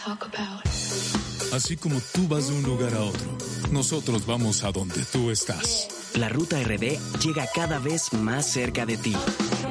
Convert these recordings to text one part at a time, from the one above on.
Así como tú vas de un lugar a otro, nosotros vamos a donde tú estás. La Ruta RD llega cada vez más cerca de ti.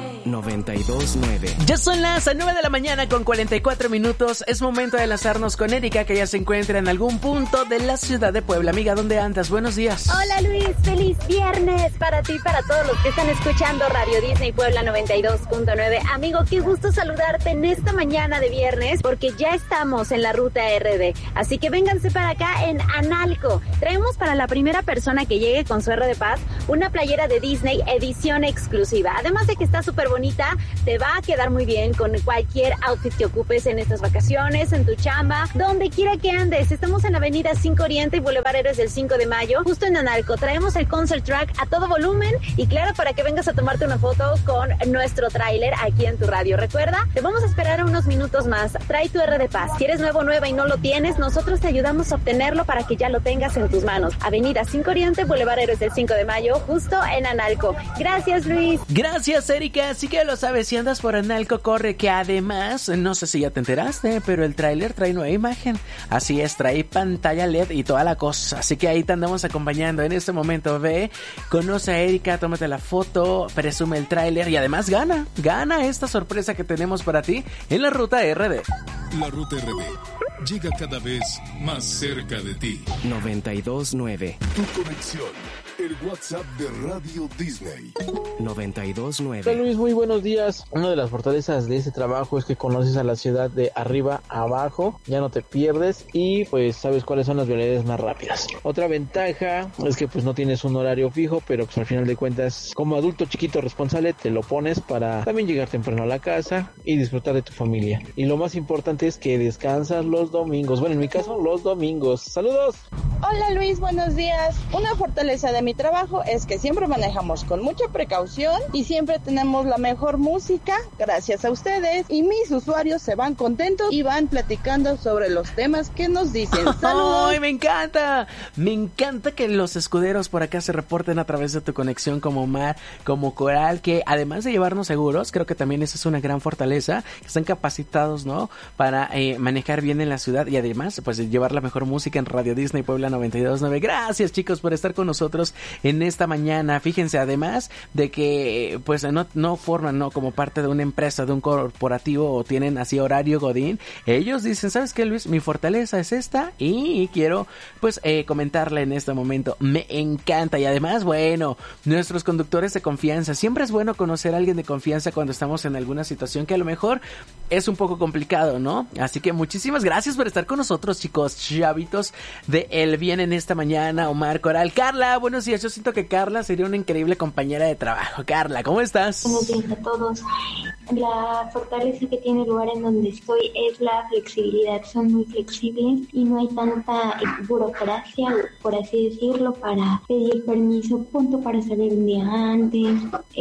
92.9. Ya son las 9 de la mañana con 44 minutos. Es momento de enlazarnos con Erika, que ya se encuentra en algún punto de la ciudad de Puebla. Amiga, ¿dónde andas? Buenos días. Hola Luis, feliz viernes para ti y para todos los que están escuchando Radio Disney Puebla 92.9. Amigo, qué gusto saludarte en esta mañana de viernes, porque ya estamos en la Ruta RD. Así que vénganse para acá en Analco. Traemos para la primera persona que llegue con su R de Paz una playera de Disney edición exclusiva. Además de que está súper bonita, te va a quedar muy bien con cualquier outfit que ocupes en estas vacaciones, en tu chamba, donde quiera que andes. Estamos en la avenida 5 Oriente y Boulevard Héroes del 5 de Mayo, justo en Analco. Traemos el concert track a todo volumen y claro, para que vengas a tomarte una foto con nuestro tráiler aquí en tu radio. Recuerda, te vamos a esperar unos minutos más. Trae tu R de Paz. Si eres nueva y no lo tienes, nosotros te ayudamos a obtenerlo para que ya lo tengas en tus manos. Avenida 5 Oriente, Boulevard Héroes del 5 de Mayo, justo en Analco. Gracias, Luis. Gracias, Erika. Así que lo sabes, si andas por Analco, corre, que además, no sé si ya te enteraste, pero el tráiler trae nueva imagen. Así es, trae pantalla LED y toda la cosa. Así que ahí te andamos acompañando en este momento. Ve, conoce a Erika, tómate la foto, presume el tráiler y además gana esta sorpresa que tenemos para ti en la Ruta RD. La Ruta RD llega cada vez más cerca de ti. 92.9. Tu conexión. El WhatsApp de Radio Disney. 92.9. Hola Luis, muy buenos días. Una de las fortalezas de este trabajo es que conoces a la ciudad de arriba a abajo, ya no te pierdes y pues sabes cuáles son las vialidades más rápidas. Otra ventaja es que pues no tienes un horario fijo, pero pues al final de cuentas, como adulto chiquito responsable, te lo pones para también llegar temprano a la casa y disfrutar de tu familia. Y lo más importante es que descansas los domingos. Bueno, en mi caso, los domingos. ¡Saludos! Hola Luis, buenos días. Una fortaleza de mi trabajo es que siempre manejamos con mucha precaución y siempre tenemos la mejor música gracias a ustedes, y mis usuarios se van contentos y van platicando sobre los temas que nos dicen. ¡Saludos! ¡Ay, me encanta! Me encanta que los escuderos por acá se reporten a través de tu conexión, como Omar, como Coral, que además de llevarnos seguros, creo que también esa es una gran fortaleza, que están capacitados, ¿no? Para manejar bien en la ciudad y además, pues, llevar la mejor música en Radio Disney Puebla 92.9. Gracias, chicos, por estar con nosotros en esta mañana. Fíjense, además de que pues no forman, ¿no?, como parte de una empresa, de un corporativo, o tienen así horario godín. Ellos dicen, ¿sabes qué, Luis? Mi fortaleza es esta y quiero pues comentarla en este momento. Me encanta. Y además, bueno, nuestros conductores de confianza. Siempre es bueno conocer a alguien de confianza cuando estamos en alguna situación que a lo mejor es un poco complicado, ¿no? Así que muchísimas gracias por estar con nosotros, chicos, chavitos de El Bien en esta mañana. Omar, Coral, Carla, buenos días. Yo siento que Carla sería una increíble compañera de trabajo. Carla, ¿cómo estás? Buenos días a todos. La fortaleza que tiene el lugar en donde estoy es la flexibilidad. Son muy flexibles y no hay tanta burocracia, por así decirlo, para pedir permiso, punto, para salir un día antes,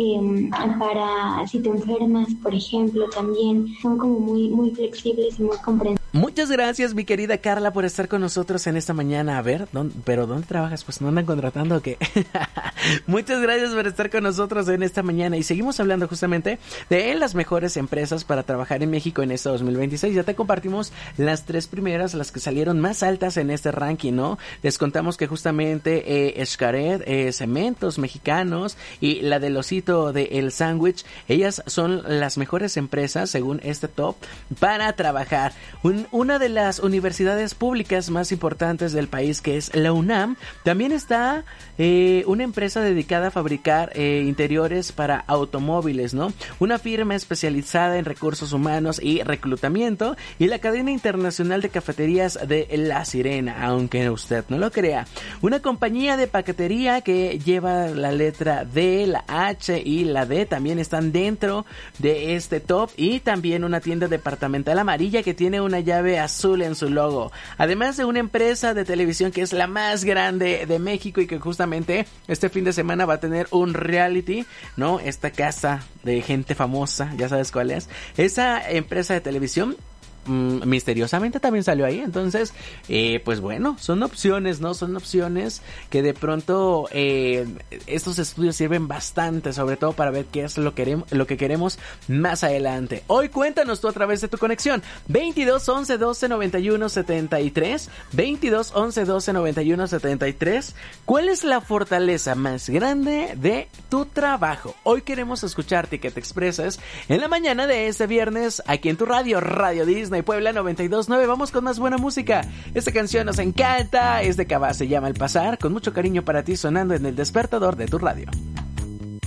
para si te enfermas, por ejemplo, también son como muy flexibles y muy comprensivos. Muchas gracias, mi querida Carla, por estar con nosotros en esta mañana. A ver, ¿pero dónde trabajas? Pues no andan contratando o qué. Muchas gracias por estar con nosotros en esta mañana. Y seguimos hablando justamente de las mejores empresas para trabajar en México en este 2026. Ya te compartimos las 3 primeras, las que salieron más altas en este ranking, ¿no? Les contamos que justamente Xcaret, Cementos Mexicanos y la del Osito de El Sándwich, ellas son las mejores empresas según este top para trabajar. Una de las universidades públicas más importantes del país, que es la UNAM, también está una empresa dedicada a fabricar interiores para automóviles, ¿no? Una firma especializada en recursos humanos y reclutamiento, y la cadena internacional de cafeterías de La Sirena, aunque usted no lo crea. Una compañía de paquetería que lleva la letra D, la H y la D, también están dentro de este top, y también una tienda departamental amarilla que tiene una llave azul en su logo. Además de una empresa de televisión que es la más grande de México y que justamente este fin de semana va a tener un reality, ¿no? Esta casa de gente famosa, ya sabes cuál es. Esa empresa de televisión misteriosamente también salió ahí. Entonces, pues bueno, son opciones, ¿no? Son opciones que de pronto estos estudios sirven bastante, sobre todo para ver qué es lo que queremos más adelante. Hoy cuéntanos tú a través de tu conexión 22 11 12 91 73, 22 11 12 91 73. ¿Cuál es la fortaleza más grande de tu trabajo? Hoy queremos escucharte y que te expreses en la mañana de este viernes aquí en tu radio, Radio Disney Puebla 92.9. Vamos con más buena música. Esta canción nos encanta, es de Cabá, se llama El Pasar, con mucho cariño para ti sonando en el despertador de tu radio.